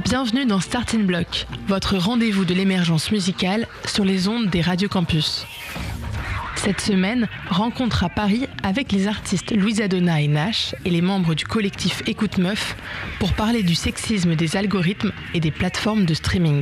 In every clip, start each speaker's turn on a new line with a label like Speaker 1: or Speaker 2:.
Speaker 1: Bienvenue dans Starting Block, votre rendez-vous de l'émergence musicale sur les ondes des radios campus. Cette semaine, rencontre à Paris avec les artistes Louisa Donna et Nash et les membres du collectif Écoute Meuf pour parler du sexisme des algorithmes et des plateformes de streaming.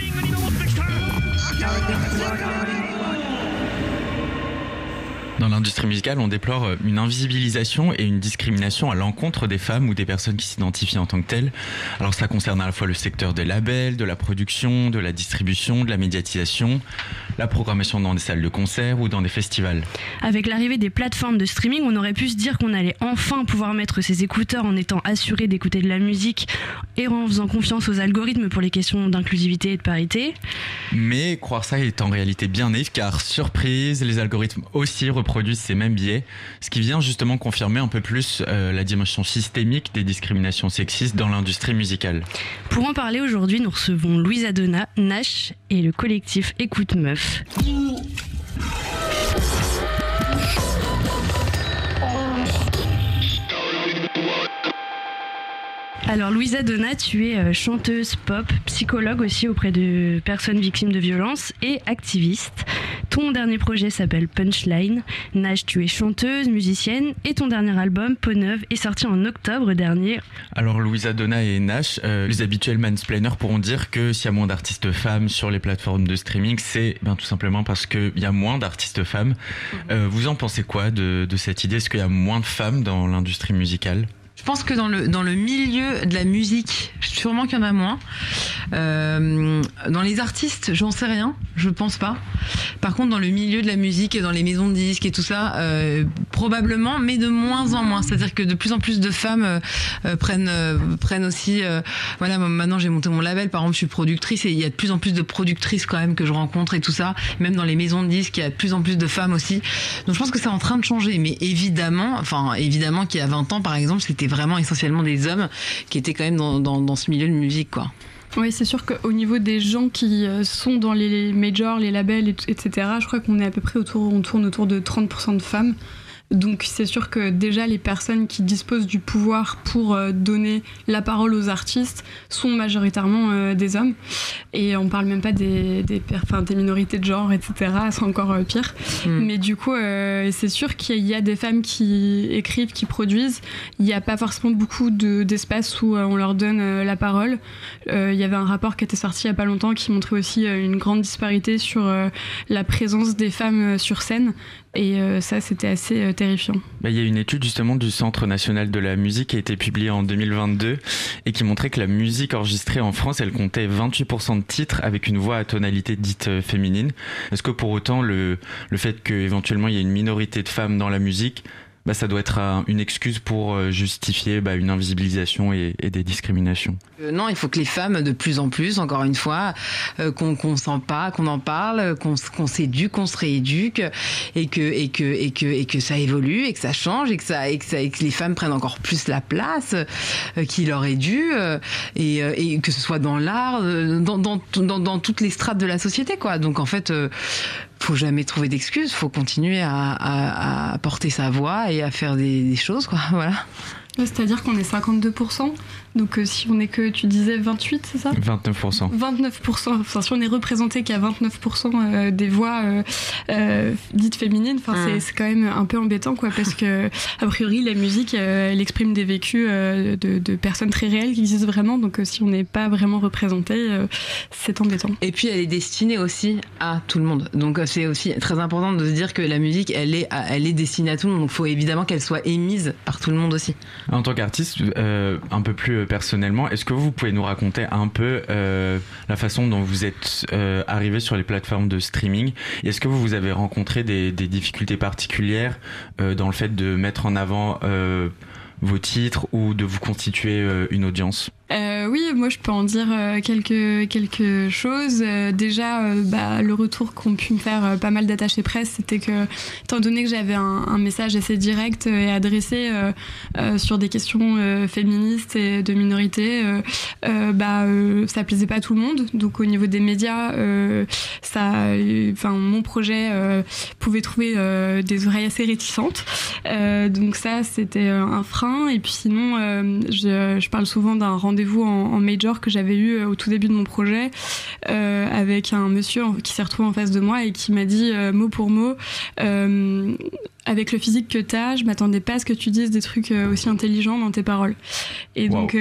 Speaker 2: Dans l'industrie musicale, on déplore une invisibilisation et une discrimination à l'encontre des femmes ou des personnes qui s'identifient en tant que telles. Alors cela concerne à la fois le secteur des labels, de la production, de la distribution, de la médiatisation, la programmation dans des salles de concert ou dans des festivals.
Speaker 3: Avec l'arrivée des plateformes de streaming, on aurait pu se dire qu'on allait enfin pouvoir mettre ses écouteurs en étant assuré d'écouter de la musique et en faisant confiance aux algorithmes pour les questions d'inclusivité et de parité.
Speaker 2: Mais croire ça est en réalité bien naïf car, surprise, les algorithmes aussi reproduisent ces mêmes biais, ce qui vient justement confirmer un peu plus la dimension systémique des discriminations sexistes dans l'industrie musicale.
Speaker 3: Pour en parler aujourd'hui, nous recevons Louisa Donna, Nash et le collectif Écoute Meuf. Alors Louisa Donna, tu es chanteuse pop, psychologue aussi auprès de personnes victimes de violences et activiste. Ton dernier projet s'appelle Punchline. Nash, tu es chanteuse, musicienne et ton dernier album, Peau Neuve, est sorti en octobre dernier.
Speaker 2: Alors Louisa Donna et Nash, les habituels mansplainers pourront dire que s'il y a moins d'artistes femmes sur les plateformes de streaming, c'est tout simplement parce qu'il y a moins d'artistes femmes. Vous en pensez quoi de cette idée ? Est-ce qu'il y a moins de femmes dans l'industrie musicale ?
Speaker 4: Je pense que dans le milieu de la musique, sûrement qu'il y en a moins. Dans les artistes, j'en sais rien, je pense pas. Par contre, dans le milieu de la musique et dans les maisons de disques et tout ça, probablement, mais de moins en moins. C'est-à-dire que de plus en plus de femmes prennent aussi. Voilà, maintenant j'ai monté mon label, par exemple, je suis productrice et il y a de plus en plus de productrices quand même que je rencontre et tout ça. Même dans les maisons de disques, il y a de plus en plus de femmes aussi. Donc je pense que c'est en train de changer. Mais évidemment qu'il y a 20 ans, par exemple, c'était vraiment essentiellement des hommes qui étaient quand même dans ce milieu de musique, quoi.
Speaker 5: Oui, c'est sûr qu'au niveau des gens qui sont dans les majors, les labels, etc., je crois qu'on est à peu près on tourne autour de 30% de femmes. Donc c'est sûr que déjà les personnes qui disposent du pouvoir pour donner la parole aux artistes sont majoritairement des hommes. Et on parle même pas des minorités de genre, etc. C'est encore pire. Mais du coup, c'est sûr qu'il y a des femmes qui écrivent, qui produisent. Il n'y a pas forcément beaucoup d'espace où on leur donne la parole. Il y avait un rapport qui était sorti il n'y a pas longtemps qui montrait aussi une grande disparité sur la présence des femmes sur scène. Et ça, c'était assez terrifiant.
Speaker 2: Il y a une étude justement du Centre national de la musique qui a été publiée en 2022 et qui montrait que la musique enregistrée en France, elle comptait 28% de titres avec une voix à tonalité dite féminine. Est-ce que pour autant, le fait qu'éventuellement il y ait une minorité de femmes dans la musique, ça doit être une excuse pour justifier une invisibilisation et des discriminations?
Speaker 4: Non, il faut que les femmes, de plus en plus, encore une fois, qu'on sent pas, qu'on en parle, qu'on s'éduque, qu'on se rééduque, et que ça évolue, et que ça change, et que les femmes prennent encore plus la place qui leur est due, et que ce soit dans l'art, dans toutes les strates de la société, quoi. Donc en fait, faut jamais trouver d'excuses, faut continuer à porter sa voix et à faire des choses, quoi. Voilà.
Speaker 5: C'est-à-dire qu'on est 52%, donc si on est que, tu disais 28, c'est ça ?
Speaker 2: 29%.
Speaker 5: 29%, enfin si on est représenté qu'à 29% des voix dites féminines, c'est quand même un peu embêtant, quoi, parce que a priori la musique elle exprime des vécus de personnes très réelles qui existent vraiment, donc si on n'est pas vraiment représenté, c'est embêtant.
Speaker 4: Et puis elle est destinée aussi à tout le monde, donc c'est aussi très important de se dire que la musique elle est destinée à tout le monde, donc il faut évidemment qu'elle soit émise par tout le monde aussi.
Speaker 2: En tant qu'artiste, un peu plus personnellement, est-ce que vous pouvez nous raconter un peu la façon dont vous êtes arrivé sur les plateformes de streaming ? Et est-ce que vous avez rencontré des difficultés particulières dans le fait de mettre en avant vos titres ou de vous constituer une audience ?
Speaker 5: Oui, moi je peux en dire quelque chose. Déjà, le retour qu'ont pu me faire pas mal d'attachés presse, c'était que, étant donné que j'avais un message assez direct et adressé sur des questions féministes et de minorités, ça plaisait pas à tout le monde. Donc au niveau des médias, mon projet pouvait trouver des oreilles assez réticentes. Donc ça, c'était un frein. Et puis sinon, je parle souvent d'un rendez-vous rendez-vous en major que j'avais eu au tout début de mon projet avec un monsieur qui s'est retrouvé en face de moi et qui m'a dit mot pour mot avec le physique que t'as, je m'attendais pas à ce que tu dises des trucs aussi intelligents dans tes paroles. Et donc,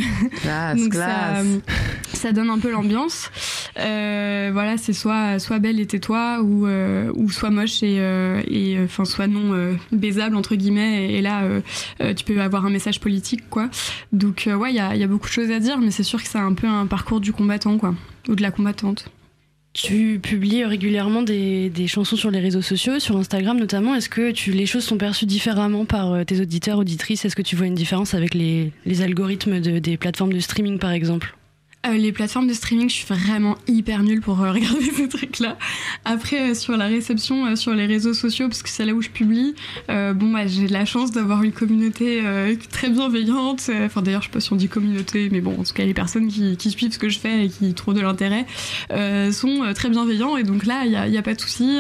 Speaker 5: ça donne un peu l'ambiance. Voilà, c'est soit belle et tais-toi ou soit moche et enfin soit non baisable entre guillemets. Et là, tu peux avoir un message politique, quoi. Donc ouais, il y a beaucoup de choses à dire, mais c'est sûr que c'est un peu un parcours du combattant, quoi, ou de la combattante.
Speaker 3: Tu publies régulièrement des chansons sur les réseaux sociaux, sur Instagram notamment. Est-ce que les choses sont perçues différemment par tes auditeurs, auditrices ? Est-ce que tu vois une différence avec les algorithmes des plateformes de streaming, par exemple ?
Speaker 5: Les plateformes de streaming, je suis vraiment hyper nulle pour regarder ces trucs-là. Après, sur la réception, sur les réseaux sociaux, parce que c'est là où je publie, j'ai de la chance d'avoir une communauté très bienveillante. Enfin, d'ailleurs, je sais pas si on dit communauté, mais bon, en tout cas, les personnes qui suivent ce que je fais et qui trouvent de l'intérêt sont très bienveillants. Et donc là, il y a pas de souci.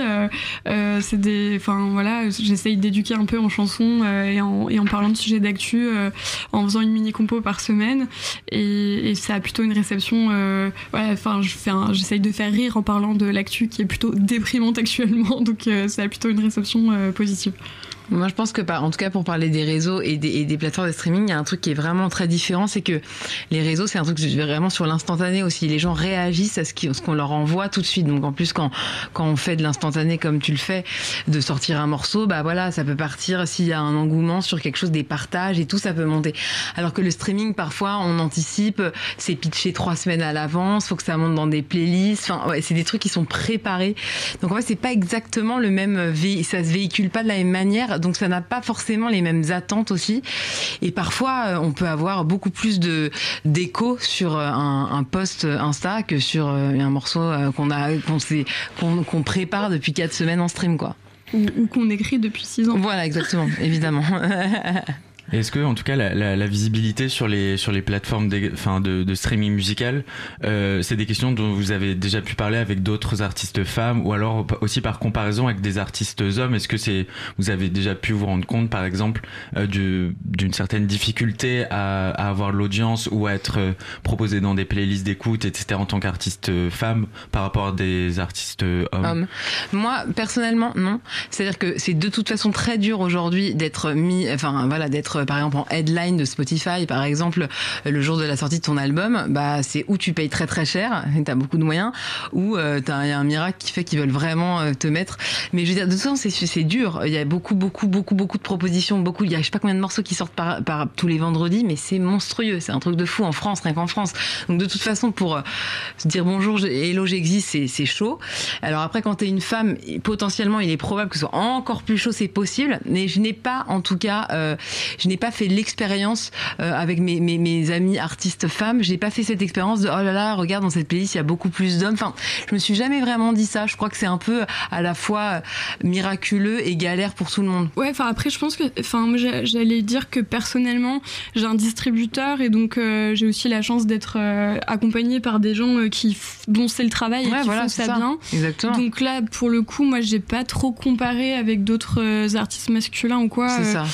Speaker 5: J'essaye d'éduquer un peu en chanson et en parlant de sujets d'actu, en faisant une mini compo par semaine. Et ça a plutôt une réception. J'essaye de faire rire en parlant de l'actu qui est plutôt déprimante actuellement, donc ça a plutôt une réception positive.
Speaker 4: Moi, je pense que, en tout cas, pour parler des réseaux et des plateformes de streaming, il y a un truc qui est vraiment très différent, c'est que les réseaux, c'est un truc vraiment sur l'instantané aussi. Les gens réagissent à ce qu'on leur envoie tout de suite. Donc, en plus, quand on fait de l'instantané comme tu le fais, de sortir un morceau, bah voilà, ça peut partir s'il y a un engouement sur quelque chose, des partages et tout, ça peut monter. Alors que le streaming, parfois, on anticipe, c'est pitché 3 semaines à l'avance, faut que ça monte dans des playlists. Enfin, ouais, c'est des trucs qui sont préparés. Donc, en fait, c'est pas exactement le même, ça se véhicule pas de la même manière. Donc ça n'a pas forcément les mêmes attentes aussi. Et parfois, on peut avoir beaucoup plus d'écho sur un post Insta que sur un morceau qu'on prépare depuis 4 semaines en stream, quoi.
Speaker 5: Ou qu'on écrit depuis 6 ans.
Speaker 4: Voilà, exactement, évidemment.
Speaker 2: Est-ce que, en tout cas, la visibilité sur les plateformes de streaming musical, c'est des questions dont vous avez déjà pu parler avec d'autres artistes femmes, ou alors aussi par comparaison avec des artistes hommes? Est-ce que vous avez déjà pu vous rendre compte, par exemple, d'une certaine difficulté à avoir l'audience ou à être proposé dans des playlists d'écoute, etc., en tant qu'artiste femme par rapport à des artistes hommes?
Speaker 4: Moi, personnellement, non. C'est-à-dire que c'est de toute façon très dur aujourd'hui d'être par exemple en headline de Spotify, par exemple, le jour de la sortie de ton album, bah c'est où tu payes très très cher, et t'as beaucoup de moyens, ou t'as un miracle qui fait qu'ils veulent vraiment te mettre. Mais je veux dire, de toute façon, c'est dur. Il y a beaucoup de propositions, il y a je sais pas combien de morceaux qui sortent par tous les vendredis, mais c'est monstrueux, c'est un truc de fou en France, rien qu'en France. Donc de toute façon, pour se dire bonjour, hello, j'existe, c'est chaud. Alors après, quand t'es une femme, potentiellement, il est probable que ce soit encore plus chaud, c'est possible, mais je n'ai pas, en tout cas, je n'ai pas fait l'expérience avec mes amis artistes femmes. J'ai pas fait cette expérience de oh là là, regarde dans cette playlist il y a beaucoup plus d'hommes. Enfin, je me suis jamais vraiment dit ça. Je crois que c'est un peu à la fois miraculeux et galère pour tout le monde.
Speaker 5: Ouais, enfin après je pense que, moi j'allais dire que personnellement j'ai un distributeur et donc j'ai aussi la chance d'être accompagnée par des gens dont c'est le travail et qui font ça bien.
Speaker 4: Exactement.
Speaker 5: Donc là pour le coup moi j'ai pas trop comparé avec d'autres artistes masculins ou quoi.
Speaker 4: C'est ça.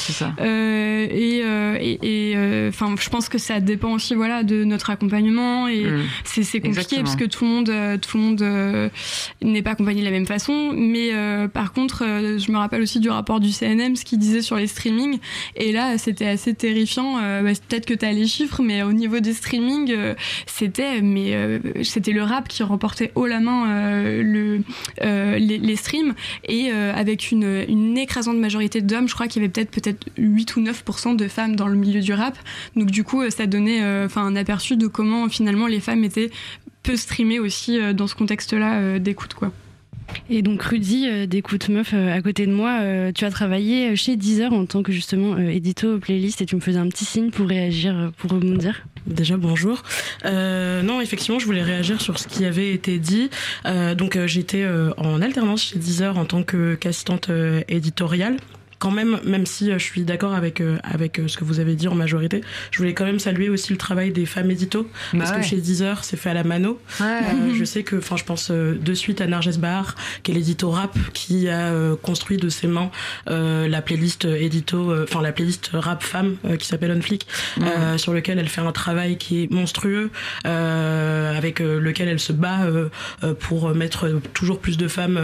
Speaker 5: Je pense que ça dépend aussi de notre accompagnement et c'est compliqué. Exactement. Parce que tout le monde n'est pas accompagné de la même façon, mais par contre je me rappelle aussi du rapport du CNM, ce qu'il disait sur les streamings, et là c'était assez terrifiant. Peut-être que t'as les chiffres, mais au niveau des streamings c'était le rap qui remportait haut la main les streams, et avec une écrasante majorité d'hommes. Je crois qu'il y avait peut-être 8 ou 9% de femmes dans le milieu du rap. Donc du coup, ça donnait un aperçu de comment finalement les femmes étaient peu streamées aussi dans ce contexte-là d'écoute, quoi.
Speaker 3: Et donc Rudy d'Écoute Meuf à côté de moi, tu as travaillé chez Deezer en tant que justement édito playlist, et tu me faisais un petit signe pour réagir, pour rebondir.
Speaker 6: Déjà bonjour. Non, effectivement, je voulais réagir sur ce qui avait été dit. Donc j'étais en alternance chez Deezer en tant qu'assistante éditoriale. quand même si je suis d'accord avec ce que vous avez dit en majorité, je voulais quand même saluer aussi le travail des femmes édito, parce que chez Deezer, c'est fait à la mano. Je sais que, je pense de suite à Narges Bahar, qui est l'édito rap, qui a construit de ses mains la playlist la playlist rap femme qui s'appelle On Flick, sur lequel elle fait un travail qui est monstrueux, avec lequel elle se bat pour mettre toujours plus de femmes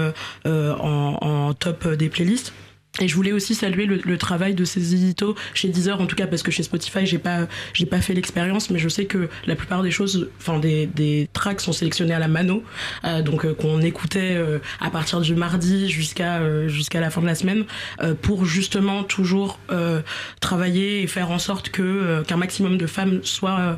Speaker 6: en top des playlists. Et je voulais aussi saluer le travail de ces éditos chez Deezer, en tout cas parce que chez Spotify j'ai pas fait l'expérience, mais je sais que la plupart des choses, des tracks sont sélectionnés à la mano, donc qu'on écoutait à partir du mardi jusqu'à la fin de la semaine, pour justement toujours travailler et faire en sorte qu'un maximum de femmes soient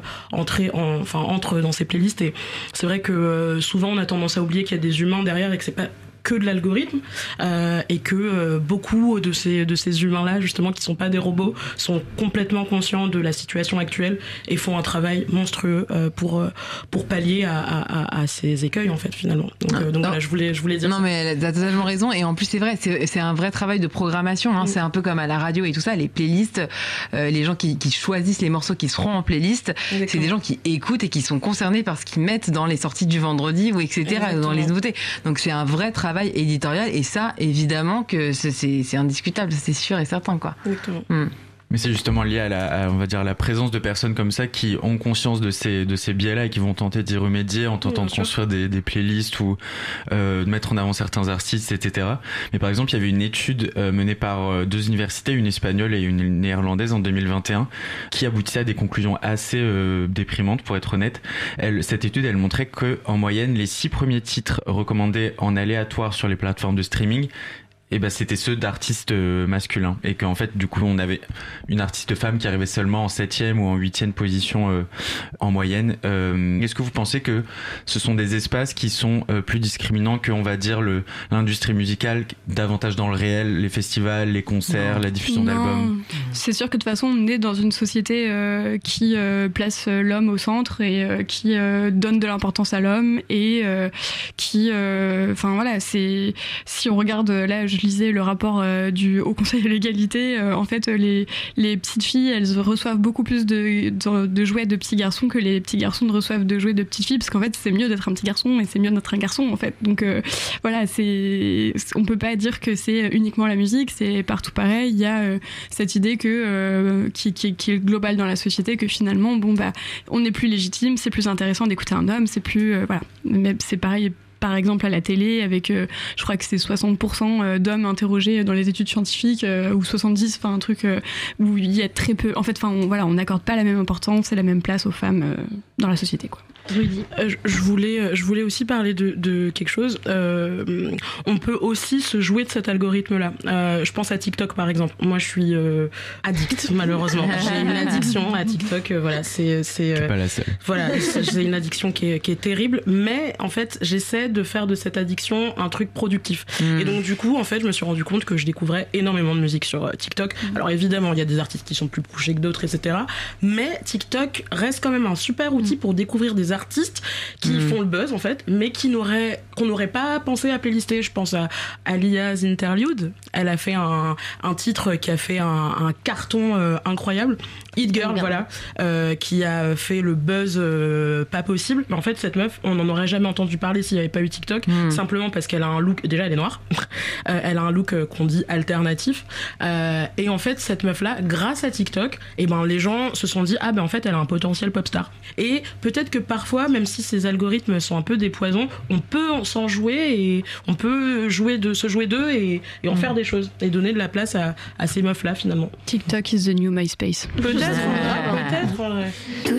Speaker 6: entrent dans ces playlists. Et c'est vrai que souvent on a tendance à oublier qu'il y a des humains derrière et que c'est pas que de l'algorithme, et que beaucoup de ces humains-là, justement, qui sont pas des robots, sont complètement conscients de la situation actuelle et font un travail monstrueux pour pallier à ces écueils, en fait, finalement. Donc voilà, je voulais dire.
Speaker 4: Non, mais t'as totalement raison. Et en plus, c'est vrai, c'est un vrai travail de programmation. Hein. C'est un peu comme à la radio et tout ça, les playlists, les gens qui choisissent les morceaux qui seront en playlist, exactement. C'est des gens qui écoutent et qui sont concernés par ce qu'ils mettent dans les sorties du vendredi ou etc. Exactement. Dans les nouveautés. Donc c'est un vrai travail éditorial, et ça, évidemment que c'est indiscutable, c'est sûr et certain, quoi.
Speaker 6: Exactement.
Speaker 2: Mais c'est justement lié à on va dire, la présence de personnes comme ça qui ont conscience de ces biais-là et qui vont tenter d'y remédier en tentant de construire des playlists ou de mettre en avant certains artistes, etc. Mais par exemple, il y avait une étude menée par 2 universités, une espagnole et une néerlandaise en 2021, qui aboutissait à des conclusions assez déprimantes, pour être honnête. Cette étude, elle montrait que en moyenne, les 6 premiers titres recommandés en aléatoire sur les plateformes de streaming, c'était ceux d'artistes masculins, et qu'en fait du coup on avait une artiste femme qui arrivait seulement en 7e ou en 8e position en moyenne. Est-ce que vous pensez que ce sont des espaces qui sont plus discriminants que, on va dire, l'industrie musicale, davantage dans le réel, les festivals, les concerts, la diffusion d'albums?
Speaker 5: C'est sûr que de toute façon on est dans une société qui place l'homme au centre et qui donne de l'importance à l'homme, et qui c'est, si on regarde là, je lisais le rapport du Haut Conseil de l'égalité, en fait les petites filles, elles reçoivent beaucoup plus de jouets de petits garçons que les petits garçons ne reçoivent de jouets de petites filles, parce qu'en fait c'est mieux d'être un petit garçon et c'est mieux d'être un garçon, en fait. Donc on peut pas dire que c'est uniquement la musique, c'est partout pareil. Il y a cette idée qui est globale dans la société, que finalement on est plus légitime, c'est plus intéressant d'écouter un homme, c'est plus mais c'est pareil. Par exemple à la télé, avec je crois que c'est 60% d'hommes interrogés dans les études scientifiques, ou 70, un truc où il y a très peu, en fait, on n'accorde pas la même importance et la même place aux femmes dans la société, quoi.
Speaker 6: Rudy. Je voulais aussi parler de quelque chose. On peut aussi se jouer de cet algorithme-là. Je pense à TikTok, par exemple. Moi, je suis addict, malheureusement. J'ai une addiction à TikTok. C'est
Speaker 2: pas la seule.
Speaker 6: Voilà, j'ai une addiction qui est terrible. Mais en fait, j'essaie de faire de cette addiction un truc productif. Et donc, du coup, en fait, je me suis rendu compte que je découvrais énormément de musique sur TikTok. Alors, évidemment, il y a des artistes qui sont plus poussés que d'autres, etc. Mais TikTok reste quand même un super outil pour découvrir des artistes qui font le buzz, en fait, mais qu'on n'aurait pas pensé à playlister. Je pense à Alia's Interlude. Elle a fait un titre qui a fait un carton incroyable. Hit Girl, voilà, qui a fait le buzz pas possible. Mais en fait, cette meuf, on n'en aurait jamais entendu parler s'il n'y avait pas eu TikTok, simplement parce qu'elle a un look, déjà elle est noire, elle a un look qu'on dit alternatif, et en fait cette meuf-là, grâce à TikTok, les gens se sont dit en fait elle a un potentiel pop star. Et peut-être que parfois, même si ces algorithmes sont un peu des poisons, on peut s'en jouer, et on peut se jouer d'eux et en faire des choses, et donner de la place à ces meufs-là, finalement.
Speaker 5: TikTok is the new MySpace.
Speaker 6: Peut-être.